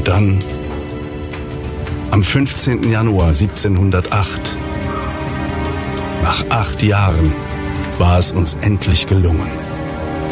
dann, am 15. Januar 1708, nach 8 Jahren, war es uns endlich gelungen.